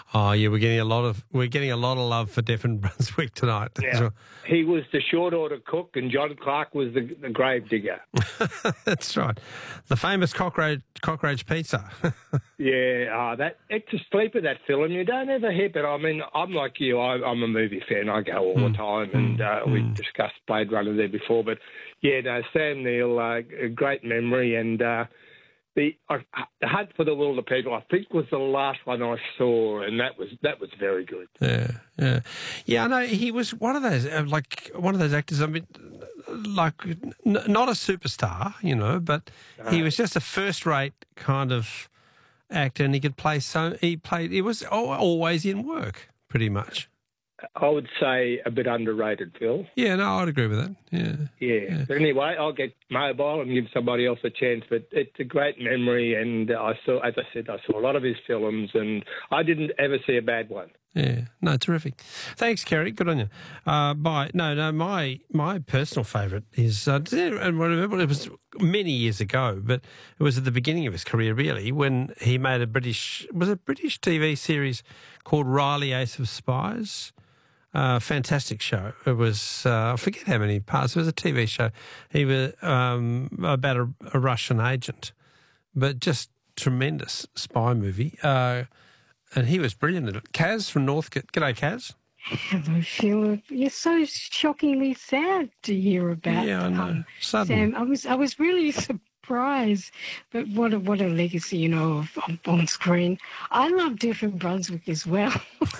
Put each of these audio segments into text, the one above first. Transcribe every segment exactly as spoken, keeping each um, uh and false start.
Oh, yeah, we're getting a lot of we're getting a lot of love for Devon Brunswick tonight. Yeah. Well. He was the short order cook, and John Clark was the, the grave digger. That's right, the famous cockroach cockroach pizza. yeah, uh, that it's a sleeper, that film. You don't ever hear, but I mean, I'm like you. I, I'm a movie fan. I go all mm. the time, and uh, mm. we discussed Blade Runner there before. But yeah, no, Sam Neill, uh, a great memory, and. Uh, The, uh, the Hunt for the Wilder People, I think, was the last one I saw, and that was that was very good. Yeah, yeah, yeah. I know he was one of those, uh, like one of those actors. I mean, like n- not a superstar, you know, but uh, he was just a first-rate kind of actor, and he could play. So he played. He was always in work, pretty much. I would say a bit underrated, Phil. Yeah, no, I'd agree with that. Yeah. Yeah. yeah. But anyway, I'll get mobile and give somebody else a chance. But it's a great memory, and I saw, as I said, I saw a lot of his films, and I didn't ever see a bad one. Yeah, no, terrific. Thanks, Kerry. Good on you. Uh, bye. No, no, my my personal favourite is, uh, and I remember it was many years ago, but it was at the beginning of his career, really, when he made a British, was it a British T V series called Riley Ace of Spies. Uh, fantastic show. It was, uh, I forget how many parts. It was a T V show. He was um, about a, a Russian agent, but just tremendous spy movie. Uh, and he was brilliant at it. Kaz from Northcote. G'day, Kaz. Hello, Philip. You're so shockingly sad to hear about. Yeah, I know. Um, Sudden. Sam, I was, I was really surprised, but what a what a legacy, you know, of, of, on screen. I love Devon Brunswick as well.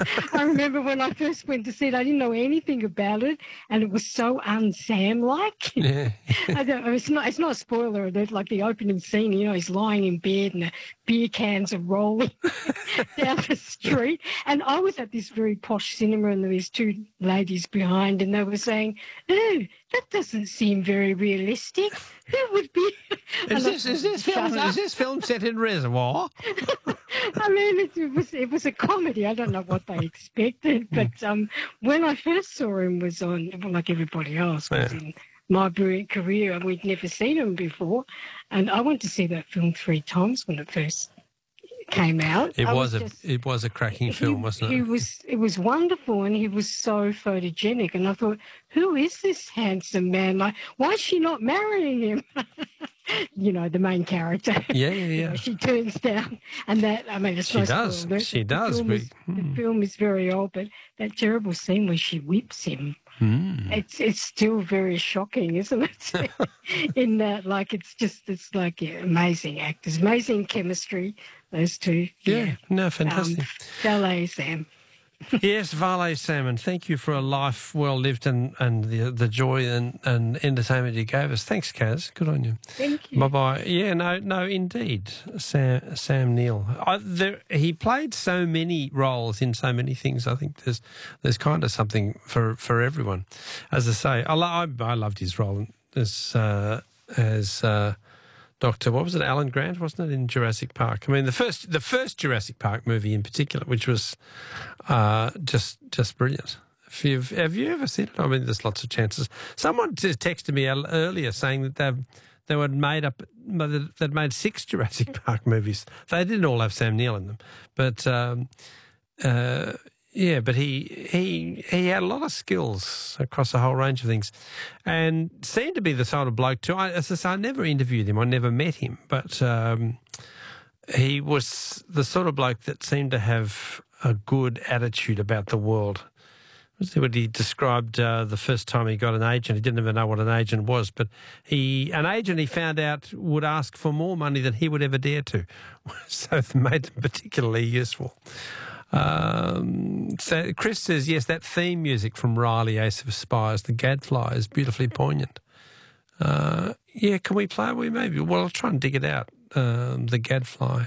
I remember when I first went to see it, I didn't know anything about it, and it was so un-Sam-like. Yeah. I don't, it's not it's not a spoiler alert, like the opening scene, you know, he's lying in bed and the beer cans are rolling down the street. And I was at this very posh cinema, and there was two ladies behind, and they were saying, "Oh, that doesn't seem very realistic. Who would be?" Is this is this film is this film set in Reservoir? I mean, it, it was it was a comedy. I don't know what they expected, but um, when I first saw him, was on, like everybody else, was yeah. in my brilliant career, and we'd never seen him before. And I went to see that film three times when it first came out. It was, was a just, it was a cracking film, he, wasn't it? He was it was wonderful, and he was so photogenic. And I thought, who is this handsome man? Like, why is she not marrying him? You know, the main character. Yeah, yeah, yeah. You know, she turns down, and that, I mean, it's she no does. spoiler. She the does. Film we, is, hmm. The film is very old, but that terrible scene where she whips him. Mm. It's it's still very shocking, isn't it? In that, like, it's just it's like yeah, amazing actors, amazing chemistry. Those two. Yeah, yeah. no, fantastic. Um, Valet Sam. Yes, Valet Salmon, thank you for a life well lived and, and the the joy and, and entertainment you gave us. Thanks, Kaz. Good on you. Thank you. Bye-bye. Yeah, no, no, indeed, Sam, Sam Neill. I, there, he played so many roles in so many things. I think there's there's kind of something for, for everyone. As I say, I, I, I loved his role as, uh, as uh, Doctor, what was it, Alan Grant, wasn't it, in Jurassic Park? I mean, the first the first Jurassic Park movie in particular, which was uh, just just brilliant. If you've, have you ever seen it? I mean, there's lots of chances. Someone just texted me earlier saying that they've they were made up, they'd made six Jurassic Park movies. They didn't all have Sam Neill in them, but um, uh, yeah, but he he he had a lot of skills across a whole range of things, and seemed to be the sort of bloke too. I, as I say, I never interviewed him, I never met him, but um, he was the sort of bloke that seemed to have a good attitude about the world. What he described uh, the first time he got an agent. He didn't even know what an agent was, but he an agent he found out would ask for more money than he would ever dare to, so it made him particularly useful. Um, so Chris says, yes, that theme music from Riley Ace of Spies, the Gadfly, is beautifully poignant. Uh, yeah, can we play it? We maybe. Well, I'll try and dig it out. Um, the Gadfly.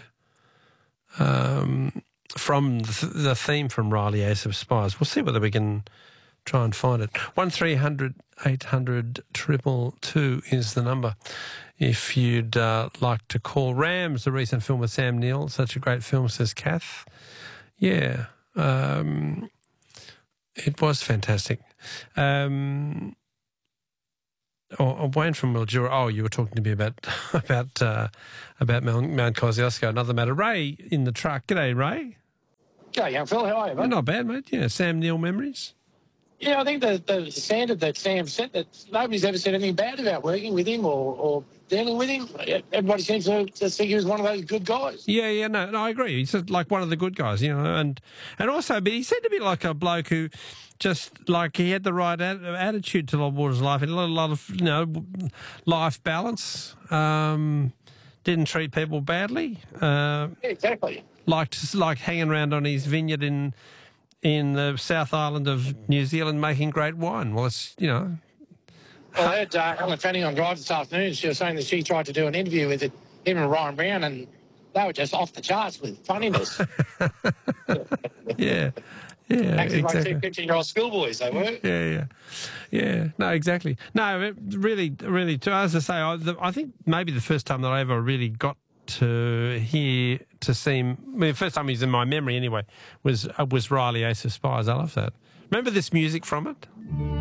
Um, from the, the theme from Riley Ace of Spies. We'll see whether we can try and find it. One three hundred eight hundred triple two is the number. If you'd uh, like to call. Rams, a recent film with Sam Neill. Such a great film, says Kath. Yeah, um, it was fantastic. Um, oh, Wayne from Mildura. Oh, you were talking to me about about uh, about Mount, Mount Kosciuszko. Another matter. Ray in the truck. G'day, Ray. G'day, young fella. How are you, mate? Not bad, mate. Yeah, Sam Neill memories. Yeah, I think the, the standard that Sam set, that nobody's ever said anything bad about working with him or, or dealing with him. Everybody seems to, to think he was one of those good guys. Yeah, yeah, no, no, I agree. He's just like one of the good guys, you know, and and also, but he seemed to be like a bloke who just like he had the right at- attitude towards life, and a lot, a lot of you know life balance. Um, didn't treat people badly. Uh, Yeah, exactly. liked like hanging around on his vineyard in in the South Island of New Zealand, making great wine. Well, it's you know. Well, I heard uh, Helen Fanning on Drive this afternoon. She was saying that she tried to do an interview with it, him and Ryan Brown, and they were just off the charts with funniness. Yeah, yeah, Actually, like exactly. two fifteen-year-old schoolboys, they were. Yeah, yeah, yeah. No, exactly. No, it really, really. To, as I say, I, the, I think maybe the first time that I ever really got to hear to see him. I mean, the first time he's in my memory anyway was uh, was Riley Ace of Spies. I love that. Remember this music from it?